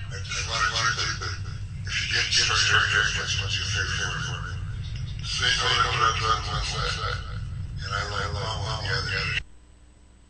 I wanted you to, if you get started, what's your favorite word? Say no to what I've done once last